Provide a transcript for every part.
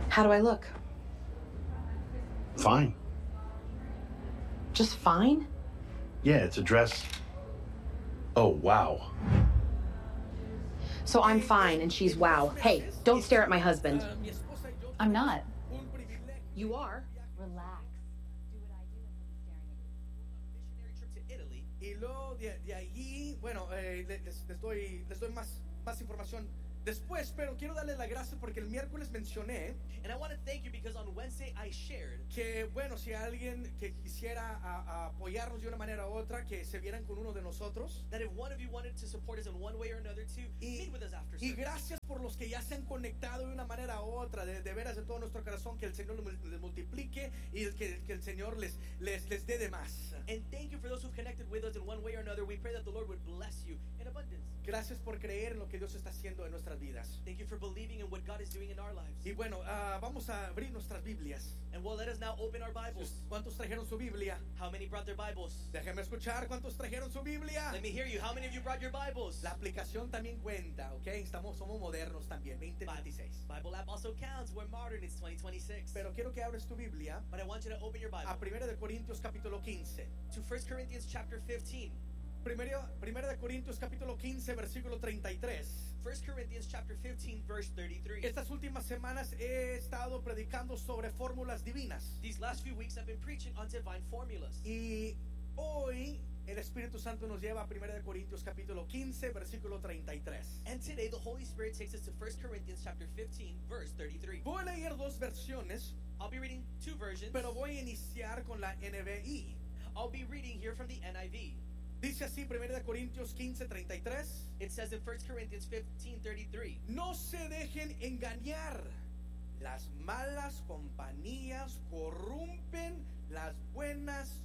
How do I look? Fine. Just fine? Yeah, it's a dress. Oh, wow. So I'm fine and she's wow. Hey, don't stare at my husband. I'm not. You are? Relax. Do what I do and he'll be staring at you. Missionary trip to Italy. Y luego de allí, bueno, les doy más información después, pero quiero darles las gracias porque el miércoles mencioné, and I want to thank you because on Wednesday I shared, que bueno, si alguien que quisiera apoyarnos de una manera u otra, que se vieran con uno de nosotros, that if one of you wanted to support us in one way or another to meet with us after service. Y gracias por los que ya se han conectado de una manera u otra, de veras de todo nuestro corazón, que el Señor les multiplique y que el Señor les dé de más. And thank you for those who've connected with us in one way or another. We pray that the Lord would bless you in abundance. Gracias por creer en lo que Dios está haciendo en nuestras vidas. Thank you for believing in what God is doing in our lives. Y bueno, vamos a abrir nuestras Biblias. And well, let us now open our Bibles. ¿Cuántos trajeron su Biblia? How many brought their Bibles? Déjenme escuchar. ¿Cuántos trajeron su Biblia? Let me hear you. How many of you brought your Bibles? La aplicación también cuenta, ¿ok? Somos modernos también. 2026. Bible app also counts. We're modern. It's 2026. Pero quiero que abres tu Biblia. But I want you to open your Bible. A 1 de Corintios capítulo 15. To 1 Corinthians chapter 15. Primera de Corintios capítulo 15 versículo 33. 1 Corinthians chapter 15 verse 33. Estas últimas semanas he estado predicando sobre fórmulas divinas. These last few weeks I've been preaching on divine formulas. Y hoy el Espíritu Santo nos lleva a 1 de Corintios capítulo 15 versículo 33. And today the Holy Spirit takes us to 1 Corinthians chapter 15 verse 33. Voy a leer dos versiones. I'll be reading two versions. Pero voy a iniciar con la NBI. I'll be reading here from the NIV. Dice así 1 de Corintios 15:33. It says in 1 Corinthians 15:33. No se dejen engañar. Las malas compañías corrompen las buenas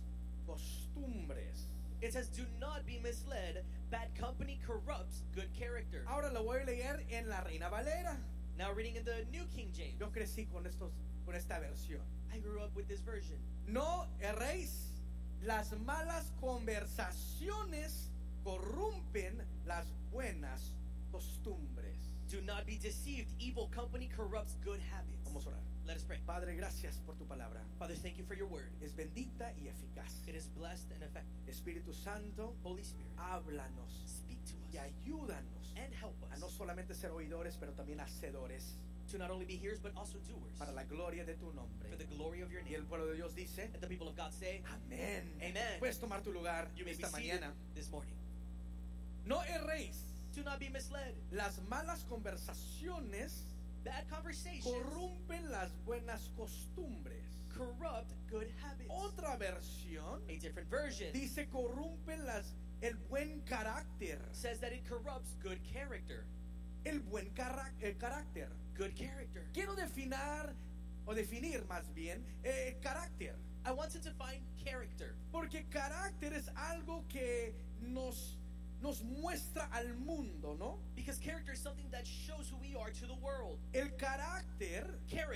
costumbres. It says, do not be misled. Bad company corrupts good character. Ahora lo voy a leer en la Reina Valera. Now reading in the New King James. Yo crecí con esta versión. I grew up with this version. No erréis. Las malas conversaciones corrompen las buenas costumbres. Do not be deceived. Evil company corrupts good habits. Vamos a orar. Let us pray. Padre, gracias por tu palabra. Father, thank you for your word. Es bendita y eficaz. It is blessed and effective. Espíritu Santo, Holy Spirit, háblanos. Speak to us. Y ayúdanos. And help us. A no solamente ser oidores, pero también hacedores. To not only be hearers but also doers. Para la gloria de tu nombre. For the glory of your name. Y el pueblo de Dios dice, and the people of God say, Amén. Amen. Puedes tomar tu lugar esta mañana. This morning. No erréis. Do not be misled. Las malas conversaciones, bad conversations, corrompen las buenas costumbres. Corrupt good habits. Otra versión, a different version, dice corrompen el buen carácter. Says that it corrupts good character. El buen carácter. Good character. Quiero definir más bien carácter. I want to define character. Porque carácter es algo que nos muestra al mundo, ¿no? Because character is something that shows who we are to the world. El character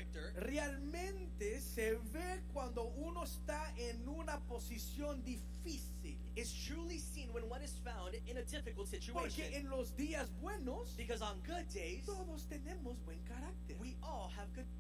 realmente se ve cuando uno está en una posición difícil. Is truly seen when one is found in a difficult situation. Porque en los días buenos, because on good days, todos tenemos buen carácter. We all have good.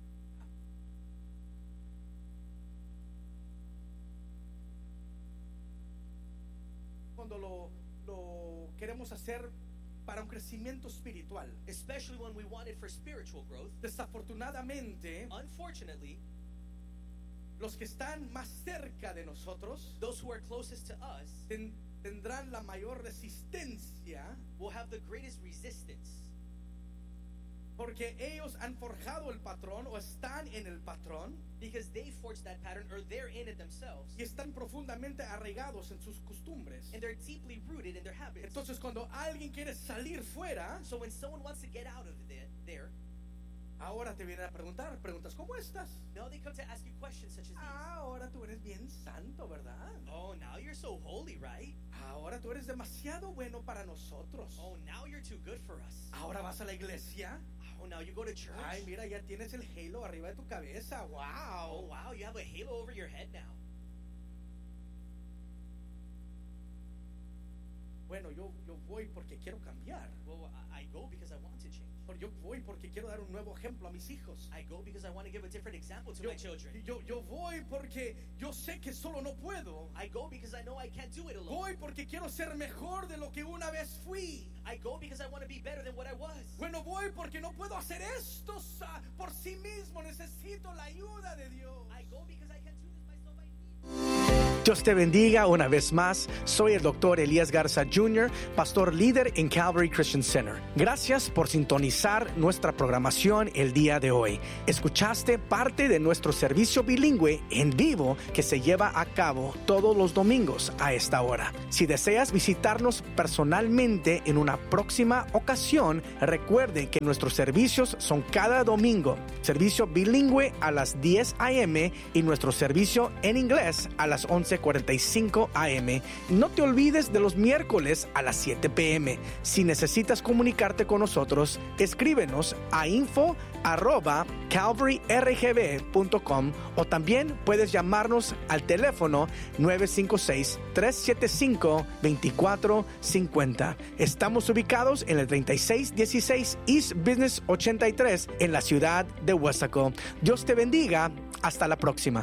Cuando lo queremos hacer para un crecimiento espiritual, especially when we want it for spiritual growth. Desafortunadamente, unfortunately, los que están más cerca de nosotros, those who are closest to us, tendrán la mayor resistencia, will have the greatest resistance. Porque ellos han forjado el patrón o están en el patrón. Because they forged that pattern or they're in it themselves. Y están profundamente arraigados en sus costumbres. And they're deeply rooted in their habits. Entonces cuando alguien quiere salir fuera, so when someone wants to get out of there, ahora te vienen a preguntas, ¿cómo estás? Now they come to ask you questions such as these. Ahora tú eres bien santo, ¿verdad? Oh, now you're so holy, right? Ahora tú eres demasiado bueno para nosotros. Oh, now you're too good for us. Ahora vas a la iglesia. Oh, now you go to church. Ay, mira, ya tienes el halo arriba de tu cabeza. Wow. Oh, wow, you have a halo over your head now. Bueno, yo voy porque quiero cambiar. Well, I go because I want to change. Pastor, yo voy porque quiero dar un nuevo ejemplo a mis hijos. I go because I want to give a different example to my children. Yo voy porque yo sé que solo no puedo. I go because I know I can't do it alone. Voy porque quiero ser mejor de lo que una vez fui. I go because I want to be better than what I was. Bueno, voy porque no puedo hacer esto por sí mismo. Necesito la ayuda de Dios. I go because I can't do this myself. I need. Dios te bendiga una vez más. Soy el Dr. Elías Garza Jr., pastor líder en Calvary Christian Center. Gracias por sintonizar nuestra programación el día de hoy. Escuchaste parte de nuestro servicio bilingüe en vivo que se lleva a cabo todos los domingos a esta hora. Si deseas visitarnos personalmente en una próxima ocasión, recuerde que nuestros servicios son cada domingo. Servicio bilingüe a las 10 a.m. y nuestro servicio en inglés a las 11:45 a.m. No te olvides de los miércoles a las 7 p.m. Si necesitas comunicarte con nosotros, escríbenos a info@calvaryrgb.com o también puedes llamarnos al teléfono 956-375-2450. Estamos ubicados en el 3616 East Business 83 en la ciudad de Weslaco. Dios te bendiga. Hasta la próxima.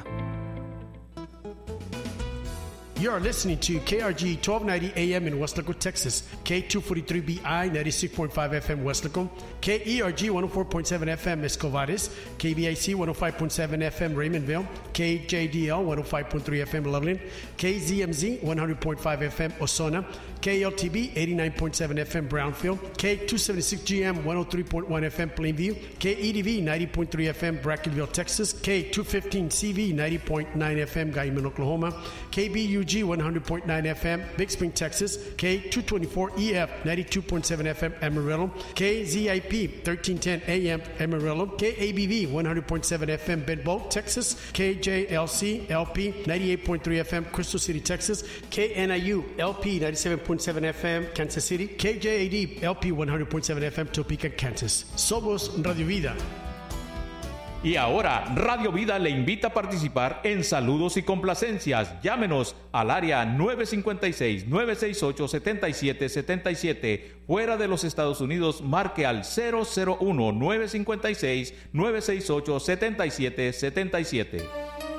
You are listening to KRG 1290 AM in Weslaco, Texas, K243BI 96.5 FM Weslaco, KERG 104.7 FM Escovares, KBIC 105.7 FM Raymondville, KJDL 105.3 FM Loveland, KZMZ 100.5 FM Osona, KLTB 89.7 FM Brownfield, K276GM 103.1 FM Plainview, KEDV 90.3 FM Brackenville, Texas, K215CV 90.9 FM Guyman, Oklahoma, KBUG 100.9 FM Big Spring, Texas, K224EF 92.7 FM Amarillo, KZIP 1310 AM Amarillo, KABV 100.7 FM Bedboe, Texas, KJLC LP 98.3 FM Crystal City, Texas, KNIU LP 97.7 FM Kansas City, KJAD LP 100.7 FM Topeka, Kansas. Somos Radio Vida. Y ahora, Radio Vida le invita a participar en Saludos y Complacencias. Llámenos al área 956-968-7777. Fuera de los Estados Unidos, marque al 001-956-968-7777.